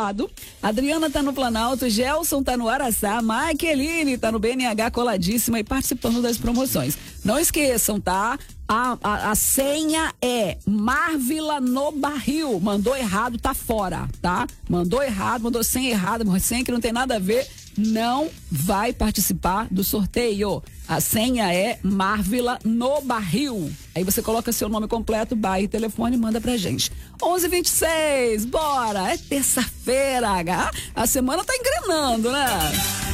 lado. Adriana tá no Planalto, Gelson tá no Araçá, Maqueline tá no BNH coladíssima e participando das promoções. Não esqueçam, tá? A senha é Marvila no Barril. Mandou errado, tá fora, tá? Mandou errado, mandou senha errada, senha que não tem nada a ver, não vai participar do sorteio. A senha é Marvila no Barril. Aí você coloca seu nome completo, bairro e telefone e manda pra gente. 11h26, bora! É terça-feira, a semana tá engrenando, né?